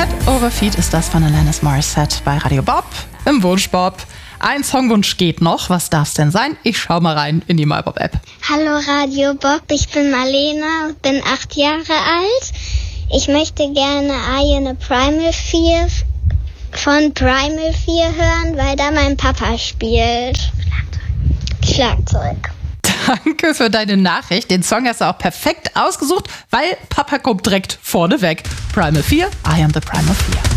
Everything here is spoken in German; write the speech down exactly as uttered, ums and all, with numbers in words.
Head Over Feet ist das von Alanis Morissette bei Radio Bob im Wunschbob. Ein Songwunsch geht noch. Was darf's denn sein? Ich schau mal rein in die MyBob-App. Hallo Radio Bob, ich bin Marlena, bin acht Jahre alt. Ich möchte gerne Eye in a Primal Fear von Primal Fear hören, weil da mein Papa spielt. Schlagzeug. Danke für deine Nachricht. Den Song hast du auch perfekt ausgesucht, weil Papa kommt direkt vorne weg. Primal Fear, I am the Primal Fear.